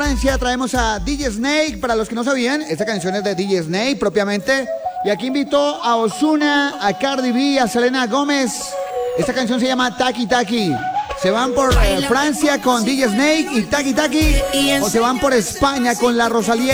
Francia traemos a DJ Snake. Para los que no sabían, esta canción es de DJ Snake propiamente. Y aquí invitó a Ozuna, a Cardi B, a Selena Gómez. Esta canción se llama Taki Taki. ¿Se van por Francia con DJ Snake y Taki Taki? ¿O se van por España con la Rosalía?